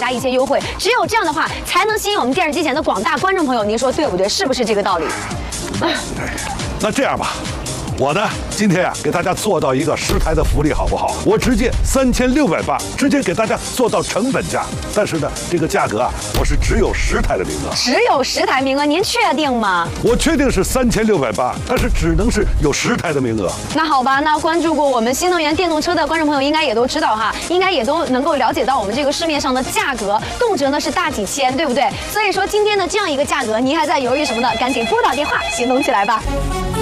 家一些优惠，只有这样的话，才能吸引我们电视机前的广大观众朋友。您说对不对？是不是这个道理？ 那这样吧。我呢，今天给大家做到一个10台的福利，好不好？我直接3680，直接给大家做到成本价。但是呢，这个价格我是只有10台的名额， 只有10台名额，您确定吗？ 我确定是3680，但是只能是有10台的名额。 那好吧，那关注过我们新能源电动车的观众朋友应该也都知道哈，应该也都能够了解到我们这个市面上的价格，动辄呢是大几千，对不对？所以说今天的这样一个价格，您还在犹豫什么呢？赶紧拨打电话，行动起来吧。